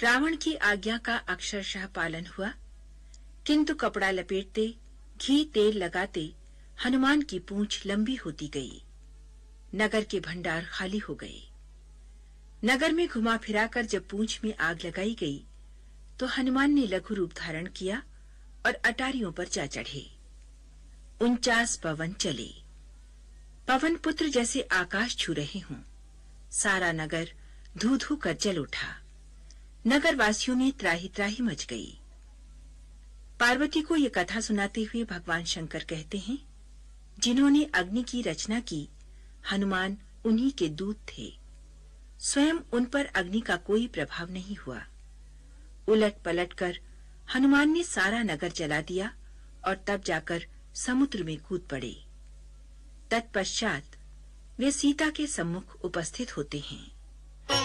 रावण की आज्ञा का अक्षरशः पालन हुआ, किंतु कपड़ा लपेटते, घी तेल लगाते हनुमान की पूंछ लंबी होती गई। नगर के भंडार खाली हो गए। नगर में घुमा फिराकर जब पूंछ में आग लगाई गई तो हनुमान ने लघु रूप धारण किया और अटारियों पर जा चढ़े। 49 पवन चले, पवन पुत्र जैसे आकाश छू रहे हों। सारा नगर धू धू कर जल उठा। नगर वासियों में त्राही त्राही मच गई। पार्वती को ये कथा सुनाते हुए भगवान शंकर कहते हैं, जिन्होंने अग्नि की रचना की, हनुमान उन्हीं के दूत थे। स्वयं उन पर अग्नि का कोई प्रभाव नहीं हुआ। उलट पलट कर हनुमान ने सारा नगर जला दिया और तब जाकर समुद्र में कूद पड़े। तत्पश्चात वे सीता के सम्मुख उपस्थित होते हैं।